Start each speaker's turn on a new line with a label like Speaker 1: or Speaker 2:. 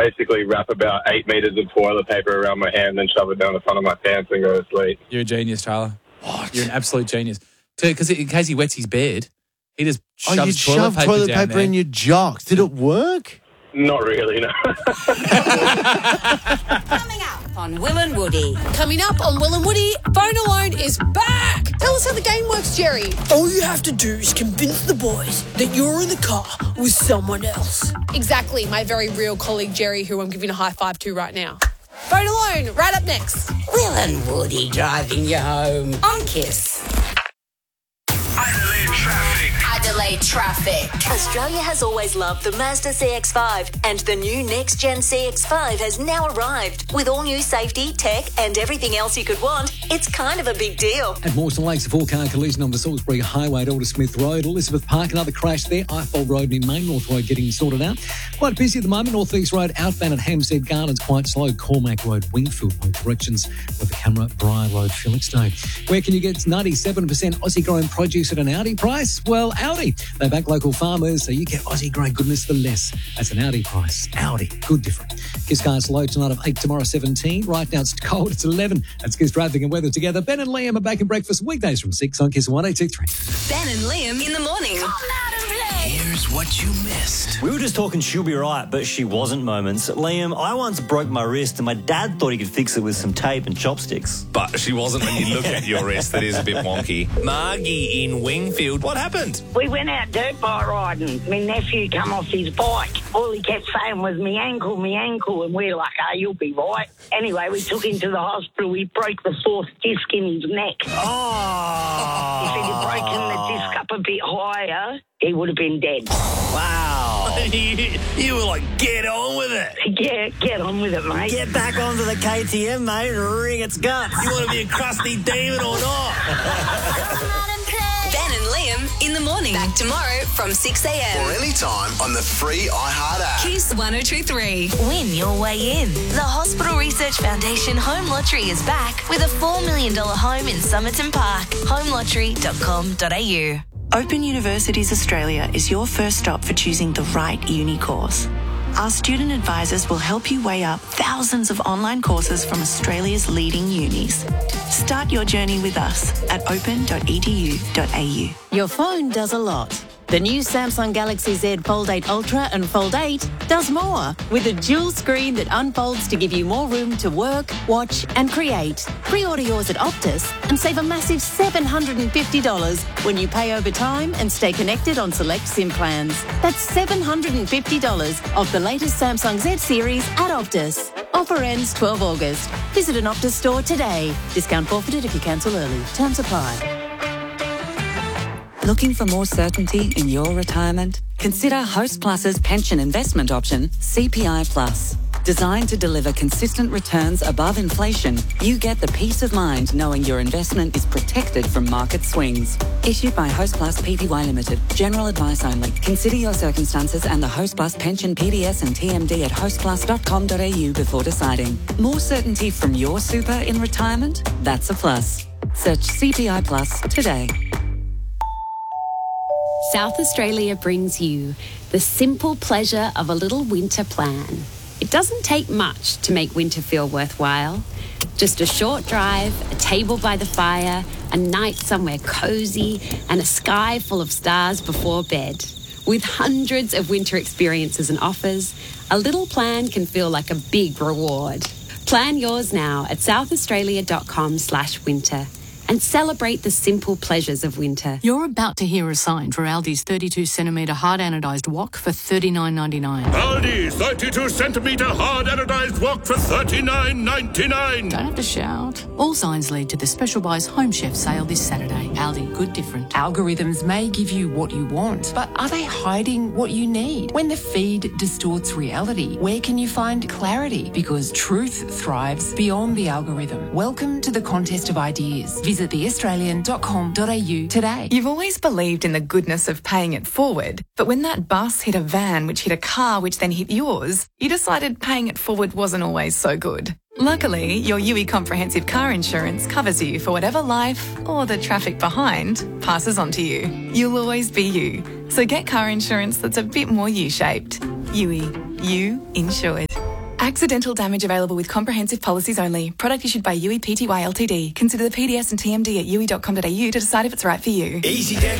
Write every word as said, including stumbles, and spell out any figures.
Speaker 1: basically wrap about eight metres of toilet paper around my hand and shove it down the front of my pants and go to sleep.
Speaker 2: You're a genius, Tyler. What? You're an absolute genius. Because in case he wets his beard, he just shoves
Speaker 3: oh, you
Speaker 2: toilet
Speaker 3: shoved
Speaker 2: paper
Speaker 3: toilet
Speaker 2: down
Speaker 3: paper
Speaker 2: there.
Speaker 3: in your jocks. Did it work?
Speaker 1: Not really, no.
Speaker 4: Coming up on Will and Woody. Coming up on Will and Woody, Phone Alone is back. Tell us how the game works, Jerry.
Speaker 5: All you have to do is convince the boys that you're in the car with someone else.
Speaker 4: Exactly, my very real colleague Jerry, who I'm giving a high five to right now. Phone Alone, right up next.
Speaker 6: Will and Woody driving you home on Kiss.
Speaker 7: Adelaide traffic.
Speaker 4: Adelaide traffic.
Speaker 8: Australia has always loved the Mazda C X five, and the new next-gen C X five has now arrived. With all new safety, tech and everything else you could want, it's kind of a big deal.
Speaker 9: At Mawson Lakes, a four-car collision on the Salisbury Highway at Aldersmith Road. Elizabeth Park, another crash there. Eiffel Road near Main North Road getting sorted out. Quite busy at the moment. North East Road outbound at Hampstead Gardens quite slow. Cormac Road, Wingfield on corrections with the camera. Briar Road, Felixstowe. Where can you get ninety-seven percent Aussie-grown produce at an Audi price? Well, Audi. They back local farmers, so you get Aussie-grown goodness for less. That's an Audi price. Audi. Good different. Kiss Cars low tonight of eight, tomorrow seventeen. Right now it's cold. It's eleven. That's Kiss traffic and weather together. Ben and Liam are back in breakfast weekdays from six on Kiss one eight two three.
Speaker 8: Ben and Liam in the morning.
Speaker 7: Here's what you missed.
Speaker 10: We were just talking she'll be right, but she wasn't moments. Liam, I once broke my wrist and my dad thought he could fix it with some tape and chopsticks.
Speaker 11: But she wasn't when you look at your wrist. That is a bit wonky. Margie in Wingfield, what happened?
Speaker 12: We went out dirt bike riding. My nephew come off his bike. All he kept saying was, me ankle, me ankle. And we're like, oh, you'll be right. Anyway, we took him to the hospital. We broke the fourth disc in his neck.
Speaker 10: Oh!
Speaker 12: If he'd have broken the disc up a bit higher, he would have been dead.
Speaker 10: Wow.
Speaker 11: you, you were like, get on with it.
Speaker 12: Yeah, get on with it, mate.
Speaker 10: Get back onto the K T M, mate, and wring its guts.
Speaker 11: You want to be a crusty demon or not?
Speaker 8: Ben and Liam in the morning. Back tomorrow from six a.m.
Speaker 7: Or anytime on the free iHeart app.
Speaker 8: Kiss one oh two three. Win your way in. The Hospital Research Foundation Home Lottery is back with a four million dollars home in Somerton Park. home lottery dot com dot a u.
Speaker 13: Open Universities Australia is your first stop for choosing the right uni course. Our student advisors will help you weigh up thousands of online courses from Australia's leading unis. Start your journey with us at open dot e d u dot a u.
Speaker 14: Your phone does a lot. The new Samsung Galaxy Z Fold eight Ultra and Fold eight does more, with a dual screen that unfolds to give you more room to work, watch and create. Pre-order yours at Optus and save a massive seven hundred fifty dollars when you pay over time and stay connected on select SIM plans. That's seven hundred fifty dollars off the latest Samsung Z series at Optus. Offer ends twelve August. Visit an Optus store today. Discount forfeited if you cancel early. Terms apply.
Speaker 15: Looking for more certainty in your retirement? Consider Hostplus's pension investment option, C P I Plus. Designed to deliver consistent returns above inflation, you get the peace of mind knowing your investment is protected from market swings. Issued by Hostplus Pty Limited. General advice only. Consider your circumstances and the Hostplus pension P D S and T M D at hostplus dot com dot a u before deciding. More certainty from your super in retirement? That's a plus. Search C P I Plus today.
Speaker 16: South Australia brings you the simple pleasure of a little winter plan. It doesn't take much to make winter feel worthwhile. Just a short drive, a table by the fire, a night somewhere cosy, and a sky full of stars before bed. With hundreds of winter experiences and offers, a little plan can feel like a big reward. Plan yours now at southaustralia.com slash winter. And celebrate the simple pleasures of winter.
Speaker 17: You're about to hear a sign for Aldi's thirty-two centimetre hard anodised wok for thirty-nine ninety-nine.
Speaker 18: Aldi thirty-two centimetre hard anodised wok for thirty-nine ninety-nine.
Speaker 17: Don't have to shout. All signs lead to the Special Buys Home Chef sale this Saturday. Aldi, good different.
Speaker 19: Algorithms may give you what you want, but are they hiding what you need? When the feed distorts reality, where can you find clarity? Because truth thrives beyond the algorithm. Welcome to the contest of ideas. Visit the australian dot com dot a u today.
Speaker 20: You've always believed in the goodness of paying it forward, but when that bus hit a van which hit a car which then hit yours, you decided paying it forward wasn't always so good. Luckily, your U I Comprehensive Car Insurance covers you for whatever life, or the traffic behind, passes on to you. You'll always be you. So get car insurance that's a bit more U-shaped. U I, you insured. Accidental damage available with comprehensive policies only. Product issued by U E P T Y Ltd. Consider the P D S and T M D at u e dot com dot a u to decide if it's right for you.
Speaker 7: Easy